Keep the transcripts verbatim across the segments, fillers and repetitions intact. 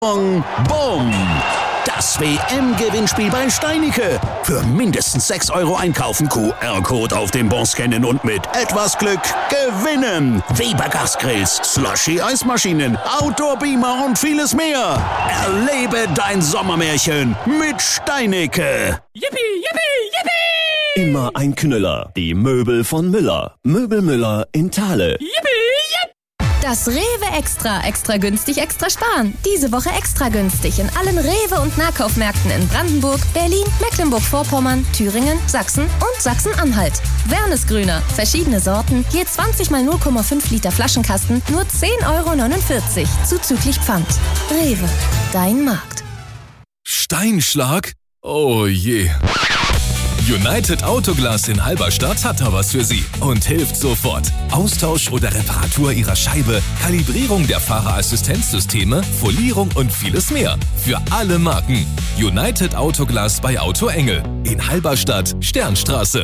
Bumm! Das W M-Gewinnspiel bei Steinicke. Für mindestens sechs Euro einkaufen, Q R-Code auf dem Bon scannen und mit etwas Glück gewinnen. Weber Gasgrills, Slushy-Eismaschinen, Outdoor-Beamer und vieles mehr. Erlebe dein Sommermärchen mit Steinicke. Yippie, yippie, yippie! Immer ein Knüller. Die Möbel von Müller. Möbel Müller in Thale. Yippie, yippie! Das Rewe Extra, extra günstig, extra sparen. Diese Woche extra günstig in allen Rewe- und Nahkaufmärkten in Brandenburg, Berlin, Mecklenburg-Vorpommern, Thüringen, Sachsen und Sachsen-Anhalt. Wernesgrüner, verschiedene Sorten, je zwanzig mal null Komma fünf Liter Flaschenkasten, nur zehn Euro neunundvierzig, zuzüglich Pfand. Rewe, dein Markt. Steinschlag? Oh je. United Autoglas in Halberstadt hat da was für Sie und hilft sofort. Austausch oder Reparatur Ihrer Scheibe, Kalibrierung der Fahrerassistenzsysteme, Folierung und vieles mehr. Für alle Marken. United Autoglas bei Auto Engel in Halberstadt, Sternstraße.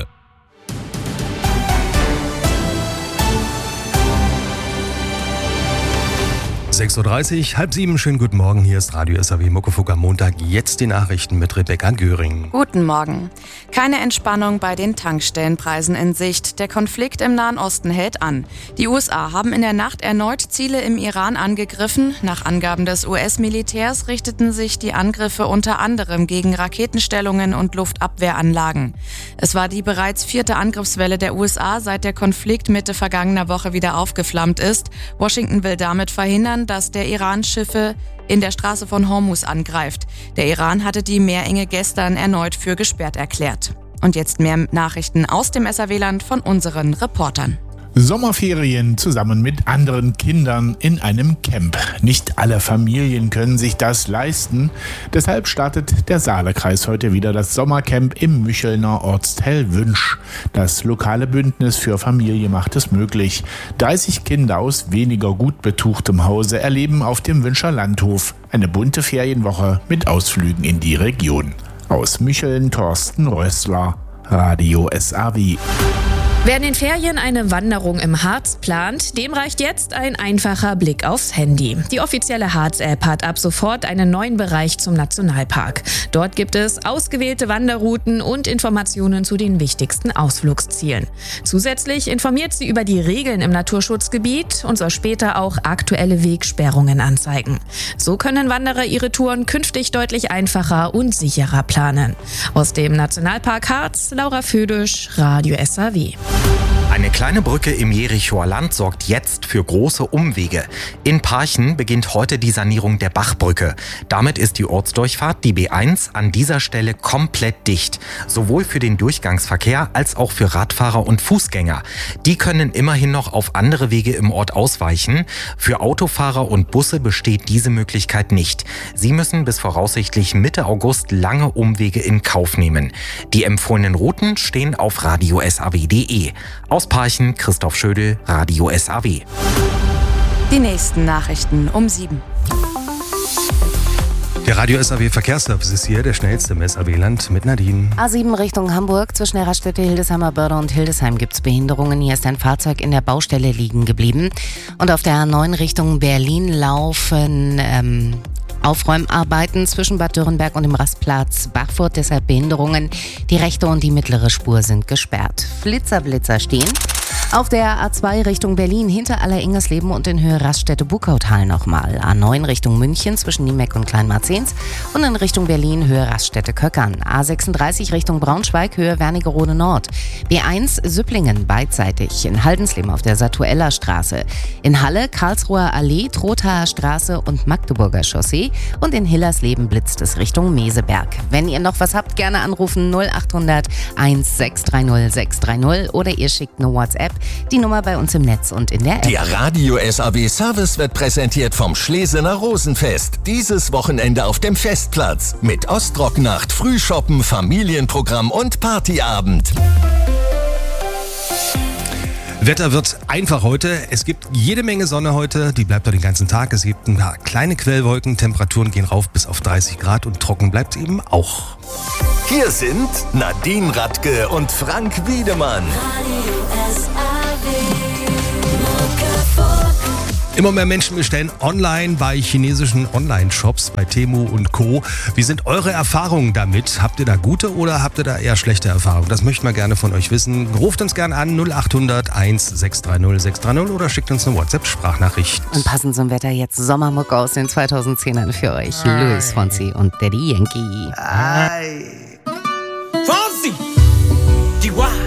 sechs Uhr dreißig, halb sieben, schönen guten Morgen, hier ist Radio S A W Muckefuck am Montag, jetzt die Nachrichten mit Rebecca Göring. Guten Morgen. Keine Entspannung bei den Tankstellenpreisen in Sicht. Der Konflikt im Nahen Osten hält an. Die U S A haben in der Nacht erneut Ziele im Iran angegriffen. Nach Angaben des U S-Militärs richteten sich die Angriffe unter anderem gegen Raketenstellungen und Luftabwehranlagen. Es war die bereits vierte Angriffswelle der U S A, seit der Konflikt Mitte vergangener Woche wieder aufgeflammt ist. Washington will damit verhindern, dass der Iran Schiffe in der Straße von Hormuz angreift. Der Iran hatte die Meerenge gestern erneut für gesperrt erklärt. Und jetzt mehr Nachrichten aus dem S A W-Land von unseren Reportern. Sommerferien zusammen mit anderen Kindern in einem Camp. Nicht alle Familien können sich das leisten. Deshalb startet der Saalekreis heute wieder das Sommercamp im Müchelner Ortsteil Wünsch. Das lokale Bündnis für Familie macht es möglich. dreißig Kinder aus weniger gut betuchtem Hause erleben auf dem Wünscher Landhof eine bunte Ferienwoche mit Ausflügen in die Region. Aus Mücheln Thorsten Rössler, Radio S A W. Wer in den Ferien eine Wanderung im Harz plant, dem reicht jetzt ein einfacher Blick aufs Handy. Die offizielle Harz-App hat ab sofort einen neuen Bereich zum Nationalpark. Dort gibt es ausgewählte Wanderrouten und Informationen zu den wichtigsten Ausflugszielen. Zusätzlich informiert sie über die Regeln im Naturschutzgebiet und soll später auch aktuelle Wegsperrungen anzeigen. So können Wanderer ihre Touren künftig deutlich einfacher und sicherer planen. Aus dem Nationalpark Harz, Laura Födisch, Radio S A W. Eine kleine Brücke im Jerichoer Land sorgt jetzt für große Umwege. In Parchen beginnt heute die Sanierung der Bachbrücke. Damit ist die Ortsdurchfahrt, die B eins, an dieser Stelle komplett dicht. Sowohl für den Durchgangsverkehr als auch für Radfahrer und Fußgänger. Die können immerhin noch auf andere Wege im Ort ausweichen. Für Autofahrer und Busse besteht diese Möglichkeit nicht. Sie müssen bis voraussichtlich Mitte August lange Umwege in Kauf nehmen. Die empfohlenen Routen stehen auf radio s a w punkt d e. Aus Parchen, Christoph Schödel, Radio S A W. Die nächsten Nachrichten um sieben. Der Radio S A W Verkehrsservice ist hier, der schnellste im S A W-Land mit Nadine. A sieben Richtung Hamburg, zwischen der Raststätte Hildesheimer Börde und Hildesheim gibt es Behinderungen. Hier ist ein Fahrzeug in der Baustelle liegen geblieben. Und auf der A neun Richtung Berlin laufen ähm, Aufräumarbeiten zwischen Bad Dürrenberg und dem Rastplatz Bachfurt, deshalb Behinderungen. Die rechte und die mittlere Spur sind gesperrt. Flitzer, Blitzer stehen. Auf der A zwei Richtung Berlin hinter Aller-Ingersleben und in Höhe Raststätte Buckautal nochmal. A neun Richtung München zwischen Niemeck und Kleinmarzens und in Richtung Berlin Höhe Raststätte Köckern. A sechsunddreißig Richtung Braunschweig Höhe Wernigerode Nord. B eins Süpplingen beidseitig. In Haldensleben auf der Satuella Straße. In Halle Karlsruher Allee, Trothaer Straße und Magdeburger Chaussee. Und in Hillersleben blitzt es Richtung Meseberg. Wenn ihr noch was habt, gerne anrufen null achthundert sechs drei null sechs drei null oder ihr schickt eine WhatsApp. Die Nummer bei uns im Netz und in der App. Der Radio S A W Service wird präsentiert vom Schlesener Rosenfest. Dieses Wochenende auf dem Festplatz. Mit Ostrocknacht, Frühshoppen, Familienprogramm und Partyabend. Wetter wird einfach heute. Es gibt jede Menge Sonne heute. Die bleibt doch den ganzen Tag. Es gibt ein paar kleine Quellwolken. Temperaturen gehen rauf bis auf dreißig Grad und trocken bleibt es eben auch. Hier sind Nadine Radke und Frank Wiedemann. Radio S A W. Immer mehr Menschen bestellen online bei chinesischen Online-Shops, bei Temu und Co. Wie sind eure Erfahrungen damit? Habt ihr da gute oder habt ihr da eher schlechte Erfahrungen? Das möchten wir gerne von euch wissen. Ruft uns gerne an null acht hundert eins sechs drei null sechs drei null oder schickt uns eine WhatsApp-Sprachnachricht. Und passend zum Wetter jetzt Sommermuck aus den zweitausendzehnern für euch. Luis Fonsi und Daddy Yankee. Ay. Fonsi! Chihuahua!